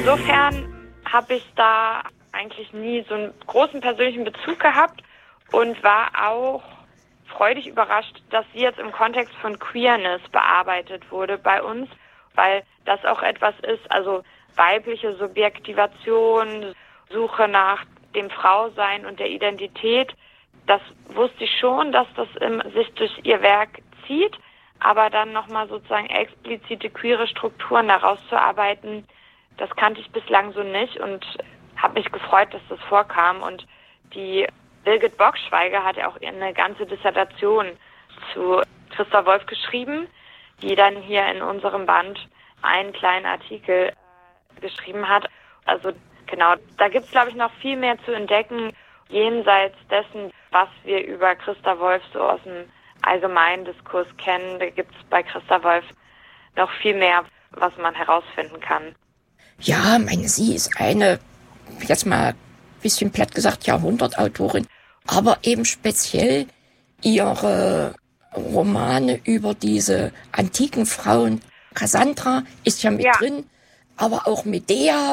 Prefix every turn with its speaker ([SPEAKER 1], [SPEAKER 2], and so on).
[SPEAKER 1] Insofern habe ich da eigentlich nie so einen großen persönlichen Bezug gehabt und war auch freudig überrascht, dass sie jetzt im Kontext von Queerness bearbeitet wurde bei uns, weil das auch etwas ist, also weibliche Subjektivation, Suche nach dem Frausein und der Identität. Das wusste ich schon, dass das sich durch ihr Werk zieht, aber dann nochmal sozusagen explizite queere Strukturen daraus zu arbeiten, das kannte ich bislang so nicht und habe mich gefreut, dass das vorkam. Und die Birgit Bockschweiger hat ja auch eine ganze Dissertation zu Christa Wolf geschrieben, die dann hier in unserem Band einen kleinen Artikel geschrieben hat. Also genau, da gibt es, glaube ich, noch viel mehr zu entdecken, jenseits dessen, was wir über Christa Wolf so aus dem allgemeinen Diskurs kennen. Da gibt es bei Christa Wolf noch viel mehr, was man herausfinden kann.
[SPEAKER 2] Ja, sie ist eine, jetzt mal ein bisschen platt gesagt, Jahrhundertautorin, aber eben speziell ihre Romane über diese antiken Frauen. Cassandra ist ja mit drin, aber auch Medea